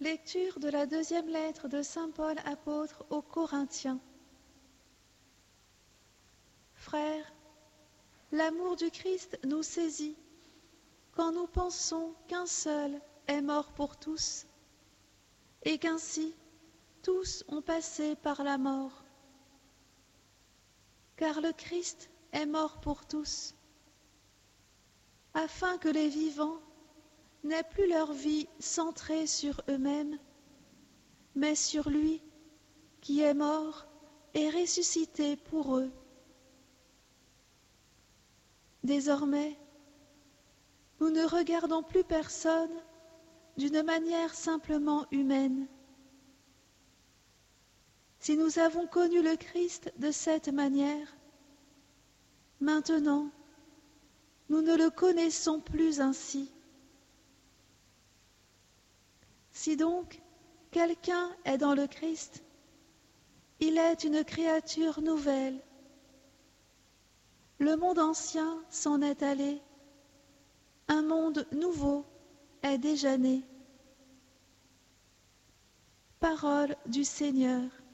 Lecture de la deuxième lettre de saint Paul apôtre aux Corinthiens. Frères, l'amour du Christ nous saisit quand nous pensons qu'un seul est mort pour tous et qu'ainsi tous ont passé par la mort. Car le Christ est mort pour tous, afin que les vivants n'aient plus leur vie centrée sur eux-mêmes, mais sur lui qui est mort et ressuscité pour eux. Désormais, nous ne regardons plus personne d'une manière simplement humaine. Si nous avons connu le Christ de cette manière, maintenant, nous ne le connaissons plus ainsi. Si donc quelqu'un est dans le Christ, il est une créature nouvelle. Le monde ancien s'en est allé, un monde nouveau est déjà né. Parole du Seigneur.